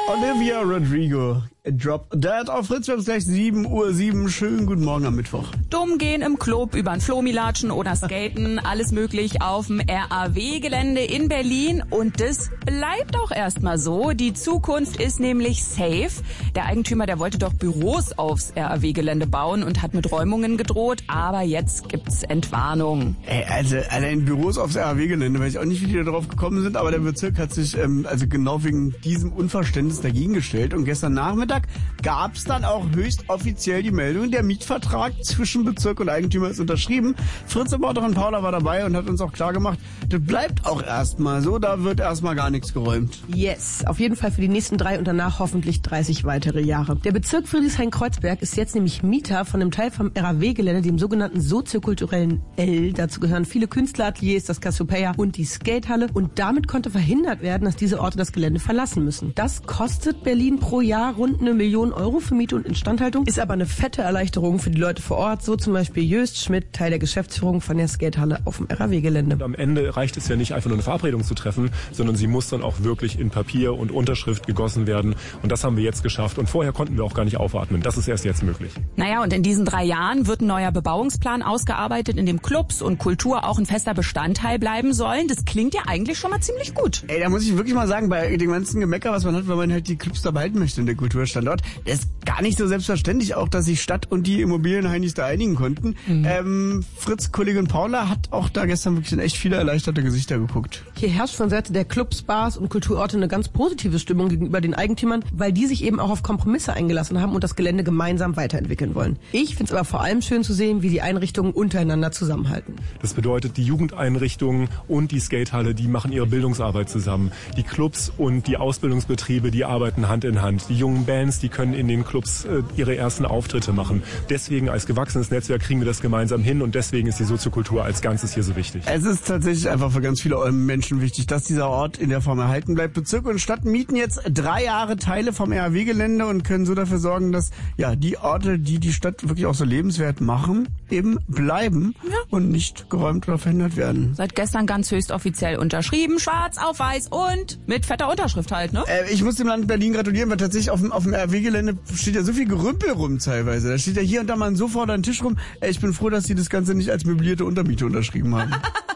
Olivia Rodrigo. Drop Dead auf Fritz. Wir haben es gleich 7:07 Uhr. Schönen guten Morgen am Mittwoch. Dumm gehen im Club, übern Flomi latschen oder skaten. Alles möglich auf dem RAW-Gelände in Berlin. Und das bleibt auch erstmal so. Die Zukunft ist nämlich safe. Der Eigentümer, der wollte doch Büros aufs RAW-Gelände bauen und hat mit Räumungen gedroht. Aber jetzt gibt's Entwarnung. Also allein Büros aufs RAW-Gelände, weiß ich auch nicht, wie die da drauf gekommen sind. Aber der Bezirk hat sich also genau wegen diesem Unverständnis dagegen gestellt. Und gestern Nachmittag gab es dann auch höchst offiziell die Meldung, der Mietvertrag zwischen Bezirk und Eigentümer ist unterschrieben. Fritz-Reporterin Paula war dabei und hat uns auch klar gemacht, das bleibt auch erstmal so, da wird erstmal gar nichts geräumt. Yes, auf jeden Fall für die nächsten 3 und danach hoffentlich 30 weitere Jahre. Der Bezirk Friedrichshain-Kreuzberg ist jetzt nämlich Mieter von einem Teil vom RAW-Gelände, dem sogenannten soziokulturellen L. Dazu gehören viele Künstlerateliers, das Cassiopeia und die Skatehalle. Und damit konnte verhindert werden, dass diese Orte das Gelände verlassen müssen. Das kostet Berlin pro Jahr rund 1 Million Euro für Miete und Instandhaltung, ist aber eine fette Erleichterung für die Leute vor Ort, so zum Beispiel Jöst Schmidt, Teil der Geschäftsführung von der Skatehalle auf dem RAW-Gelände. Am Ende reicht es ja nicht einfach nur eine Verabredung zu treffen, sondern sie muss dann auch wirklich in Papier und Unterschrift gegossen werden und das haben wir jetzt geschafft und vorher konnten wir auch gar nicht aufatmen. Das ist erst jetzt möglich. Naja, und in diesen 3 Jahren wird ein neuer Bebauungsplan ausgearbeitet, in dem Clubs und Kultur auch ein fester Bestandteil bleiben sollen. Das klingt ja eigentlich schon mal ziemlich gut. Ey, da muss ich wirklich mal sagen, bei dem ganzen Gemecker, was man hat, wenn man halt die Clubs da behalten möchte in der Kulturstandort, das ist gar nicht so selbstverständlich, auch dass sich Stadt und die Immobilienheinis da einigen konnten. Fritz, Kollegin Paula hat auch da gestern wirklich in echt viele erleichterte Gesichter geguckt. Hier herrscht von Seite der Clubs, Bars und Kulturorte eine ganz positive Stimmung gegenüber den Eigentümern, weil die sich eben auch auf Kompromisse eingelassen haben und das Gelände gemeinsam weiterentwickeln wollen. Ich finde es aber vor allem schön zu sehen, wie die Einrichtungen untereinander zusammenhalten. Das bedeutet, die Jugendeinrichtungen und die Skatehalle, die machen ihre Bildungsarbeit zusammen. Die Clubs und die Ausbildungsbetriebe, die arbeiten Hand in Hand. Die jungen Bands, die können in den Clubs ihre ersten Auftritte machen. Deswegen als gewachsenes Netzwerk kriegen wir das gemeinsam hin und deswegen ist die Soziokultur als Ganzes hier so wichtig. Es ist tatsächlich einfach für ganz viele Menschen wichtig, dass dieser Ort in der Form erhalten bleibt. Bezirk und Stadt mieten jetzt 3 Jahre Teile vom RAW-Gelände und können so dafür sorgen, dass ja die Orte, die die Stadt wirklich auch so lebenswert machen, eben bleiben und nicht geräumt oder verhindert werden. Seit gestern ganz höchst offiziell unterschrieben, schwarz auf weiß und mit fetter Unterschrift halt, ne? Ich muss dem Land Berlin gratulieren, weil tatsächlich auf dem RAW-Gelände steht ja so viel Gerümpel rum teilweise. Da steht ja hier und da mal ein Sofa oder ein Tisch rum. Ich bin froh, dass sie das Ganze nicht als möblierte Untermiete unterschrieben haben.